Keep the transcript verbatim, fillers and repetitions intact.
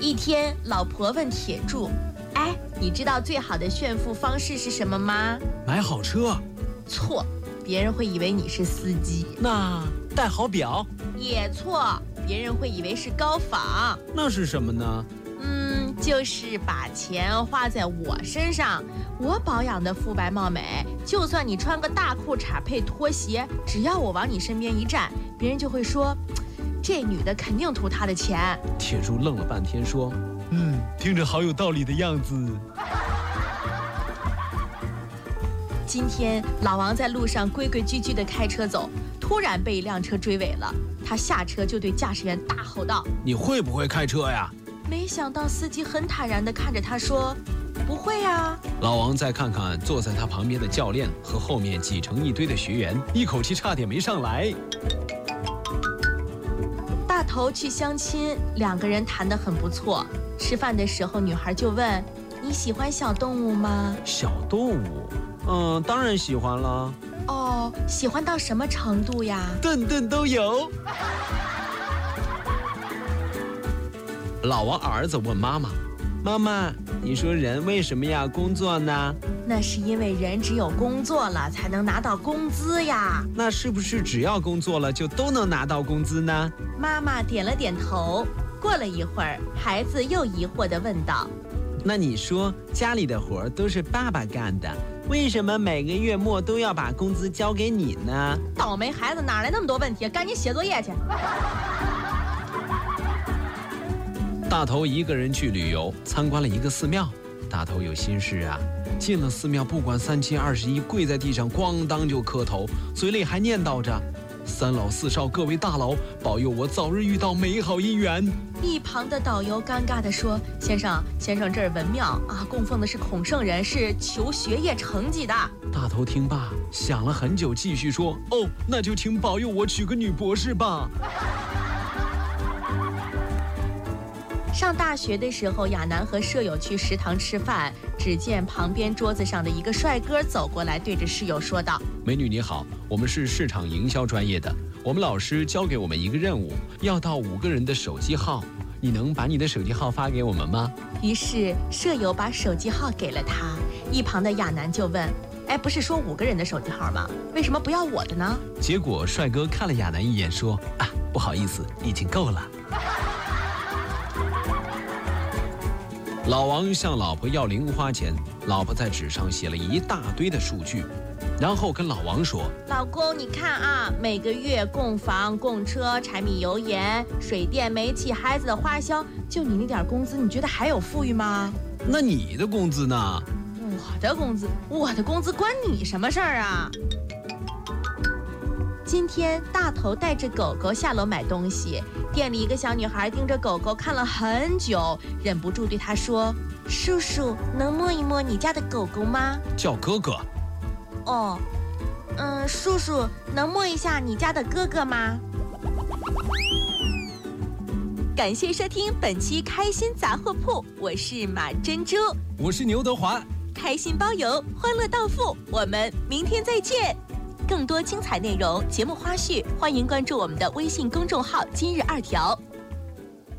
一天，老婆问铁柱：“哎，你知道最好的炫富方式是什么吗？” 买好车。 错，别人会以为你是司机。 那戴好表。 也错，别人会以为是高仿。 那是什么呢？ 嗯，就是把钱花在我身上，我保养的肤白貌美，就算你穿个大裤衩配拖鞋，只要我往你身边一站，别人就会说，这女的肯定图她的钱。 铁柱愣了半天说，嗯，听着好有道理的样子。 今天老王在路上规规矩矩地开车走，突然被一辆车追尾了，他下车就对驾驶员大吼道， 你会不会开车呀？ 没想到司机很坦然地看着他说，不会啊。 老王再看看坐在他旁边的教练和后面挤成一堆的学员，一口气差点没上来。 大头去相亲，两个人谈得很不错。吃饭的时候，女孩就问，你喜欢小动物吗？ 小动物？嗯，当然喜欢了。 哦，喜欢到什么程度呀？ 顿顿都有。老王儿子问妈妈，妈妈，你说人为什么要工作呢？ 那是因为人只有工作了才能拿到工资呀。 那是不是只要工作了就都能拿到工资呢？ 妈妈点了点头。过了一会儿，孩子又疑惑地问道， 那你说家里的活都是爸爸干的，为什么每个月末都要把工资交给你呢？ 倒霉孩子哪来那么多问题？赶紧写作业去。 大头一个人去旅游，参观了一个寺庙。大头有心事啊，进了寺庙，不管三七二十一，跪在地上咣当就磕头，嘴里还念叨着，三老四少各位大佬，保佑我早日遇到美好姻缘。 一旁的导游尴尬地说，先生先生，这是文庙啊，供奉的是孔圣人，是求学业成绩的。 大头听罢想了很久，继续说，哦，那就请保佑我娶个女博士吧。 上大学的时候，亚楠和舍友去食堂吃饭，只见旁边桌子上的一个帅哥走过来，对着室友说道， 美女你好，我们是市场营销专业的，我们老师交给我们一个任务，要到五个人的手机号，你能把你的手机号发给我们吗？ 于是舍友把手机号给了他，一旁的亚楠就问，哎，不是说五个人的手机号吗？为什么不要我的呢？ 结果帅哥看了亚楠一眼说，啊，不好意思，已经够了。老王向老婆要零花钱，老婆在纸上写了一大堆的数据，然后跟老王说， 老公你看啊，每个月供房供车柴米油盐水电煤气孩子的花销，就你那点工资，你觉得还有富裕吗？ 那你的工资呢？ 我的工资我的工资关你什么事儿啊？今天大头带着狗狗下楼买东西，店里一个小女孩盯着狗狗看了很久，忍不住对他说，叔叔能摸一摸你家的狗狗吗？ 叫哥哥。 哦，嗯，叔叔能摸一下你家的哥哥吗？感谢收听本期开心杂货铺，我是马珍珠， 我是牛德华， 开心包邮，欢乐到付，我们明天再见。更多精彩内容、节目花絮，欢迎关注我们的微信公众号“今日二条”。